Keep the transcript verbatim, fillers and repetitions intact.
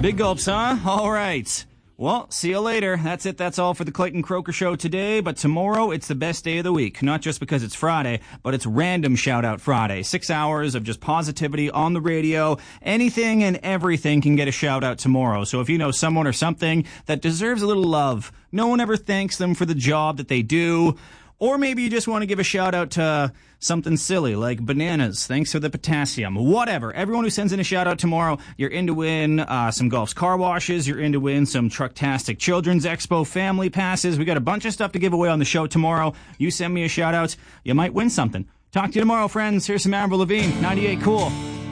Big gulps, huh? All right. Well, see you later. That's it. That's all for the Clayton Croker Show today. But tomorrow, it's the best day of the week. Not just because it's Friday, but it's Random Shout Out Friday. Six hours of just positivity on the radio. Anything and everything can get a shout out tomorrow. So if you know someone or something that deserves a little love, no one ever thanks them for the job that they do. Or maybe you just want to give a shout out to something silly like bananas. Thanks for the potassium. Whatever. Everyone who sends in a shout out tomorrow, you're in to win uh, some Golf's car washes. You're in to win some Trucktastic Children's Expo family passes. We got a bunch of stuff to give away on the show tomorrow. You send me a shout out, you might win something. Talk to you tomorrow, friends. Here's some Avril Lavigne, ninety-eight Cool.